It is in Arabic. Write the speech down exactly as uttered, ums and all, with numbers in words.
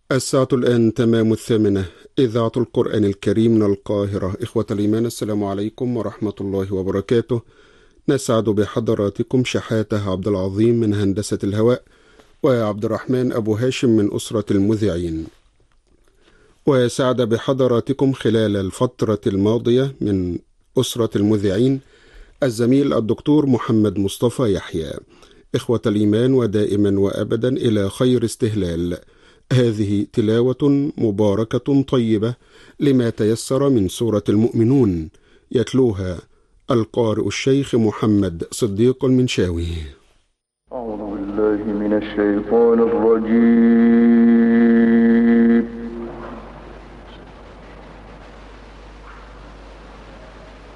الساعة الآن تمام الثامنة. إذاعة القرآن الكريم من القاهرة. إخوة الإيمان، السلام عليكم ورحمة الله وبركاته. نسعد بحضراتكم شحاتة عبد العظيم من هندسة الهواء، وعبد الرحمن أبو هاشم من أسرة المذيعين. وسعد بحضراتكم خلال الفترة الماضية من أسرة المذيعين الزميل الدكتور محمد مصطفى يحيى. إخوة الإيمان، ودائما وأبدا إلى خير استهلال. هذه تلاوة مباركة طيبة لما تيسر من سورة المؤمنون، يتلوها القارئ الشيخ محمد صديق المنشاوي. أعوذ بالله من الشيطان الرجيم.